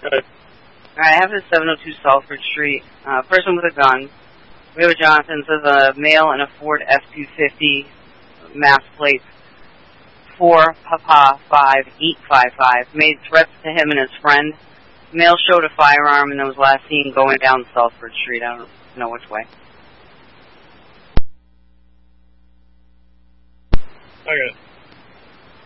Okay. All right, I have this 702 Salford Street. Person with a gun. Wheeler Johnson says a male in a Ford F-250, mass plate 4 Papa 5855, made threats to him and his friend. Male showed a firearm and was last seen going down Salford Street. I don't know which way. Okay.